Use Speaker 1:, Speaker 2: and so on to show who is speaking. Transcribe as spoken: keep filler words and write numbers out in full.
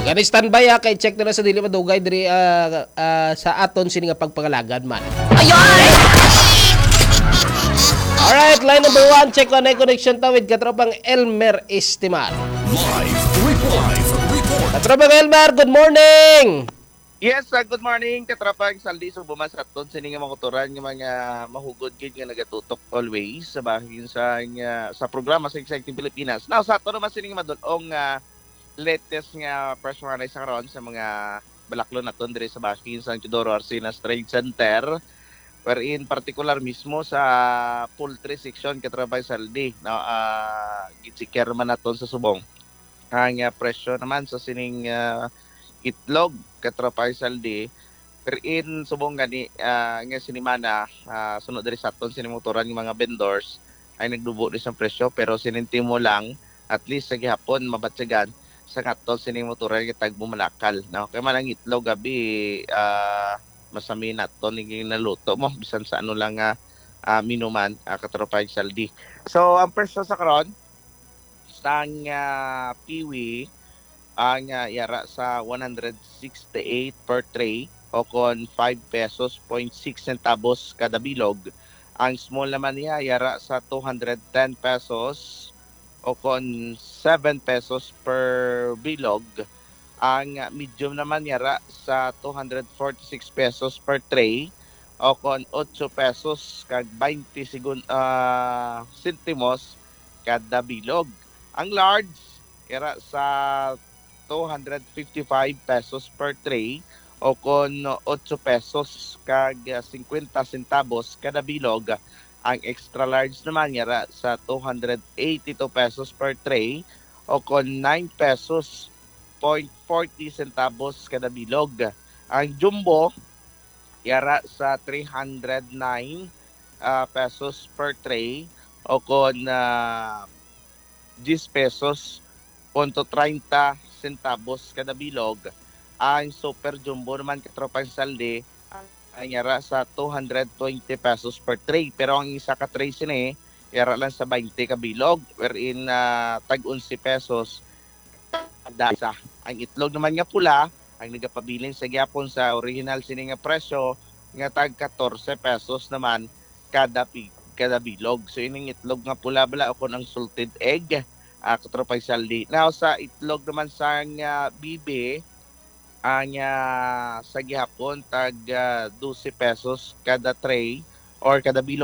Speaker 1: Gani standby ha, kay check na lang sa dili madugay diri ah, ah, sa aton sini nga pagpangalagad man. Alright, line number one, check on connection tawid katropang Elmer Estimal.
Speaker 2: Live report. report.
Speaker 1: Katropang Elmer, good morning!
Speaker 3: Yes, uh, good morning. Katrapag Saldi sa bumasaton sa nga mga kuturan ng mga mahugod gid nga nagatutok always sa bahin sa nga, sa programa sa Exciting Pilipinas. Now, sa ato naman sining madulong nga latest nga personalize sa karon sa mga balaklon naton diri sa bahin sa Teodoro Arcinas Trade Center. Wherein particular mismo sa poultry section Katrapag Saldi. Now, uh, gitsikir man naton sa subong. Ang uh, presyo naman sa sining uh, itlog Katrapay Saldi wherein subong gani uh, nga sinimana uh, sunod diri sa aton sinimuturan ng mga vendors ay nagdubo rin sa presyo pero sinintimo lang at least sa gihapon mabatsagan sa aton sinimuturan nga tag bumalakal no kay man ang itlog gabi uh, masami naton ning naluto mo bisan sa ano lang nga uh, minuman uh, Katrapay Saldi. So ang presyo sa karon sa uh, piwi ang uh, yara sa one hundred sixty-eight per tray o kon five pesos point six centavos kada bilog. Ang small naman niya yara sa two hundred ten pesos o kon seven pesos per bilog. Ang uh, medium naman yara sa two hundred forty-six pesos per tray o kon eight pesos kag twenty segun uh, sentimos kada bilog. Ang large yara sa two hundred fifty-five pesos per tray o kon eight pesos kag fifty centavos kada bilog. Ang extra large naman yara sa two hundred eighty-two pesos per tray o kon nine pesos point forty centavos kada bilog. Ang jumbo yara sa three hundred nine uh, pesos per tray o kon uh, ten pesos punto thirty centavos kada bilog. Ang super jumbo naman Katropang Saldi ay yara sa two hundred twenty pesos per tray pero ang isa ka tray sini yara lang sa twenty ka bilog wherein uh, tag eleven pesos kada isa. Ang itlog naman nga pula ang nagapabilin sa gyapon sa original sini nga presyo nga tag fourteen pesos naman kada kada bilog. So ining itlog nga pula bala o kon ang salted egg Uh, Katropay Saldi. Now sa itlog naman sa uh, bibe ang uh, sa gihapon tag uh, twelve pesos kada tray or kada bilog